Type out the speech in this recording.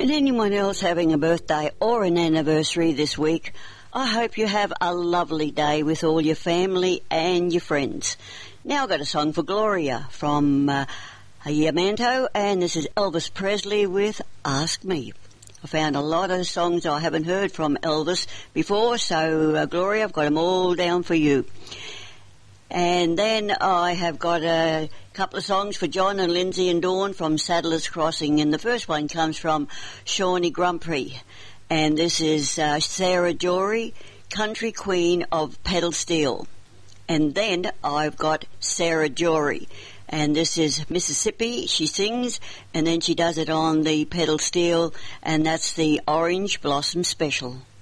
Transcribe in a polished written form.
And anyone else having a birthday or an anniversary this week, I hope you have a lovely day with all your family and your friends. Now I've got a song for Gloria from Yamanto, and this is Elvis Presley with Ask Me. I found a lot of songs I haven't heard from Elvis before, so Gloria, I've got them all down for you. And then I have got a couple of songs for John and Lindsay and Dawn from Saddler's Crossing, and the first one comes from Shawnee Grumpy, and this is Sarah Jory, Country Queen of Pedal Steel. And then I've got Sarah Jory, and this is Mississippi. She sings, and then she does it on the pedal steel, and that's the Orange Blossom Special.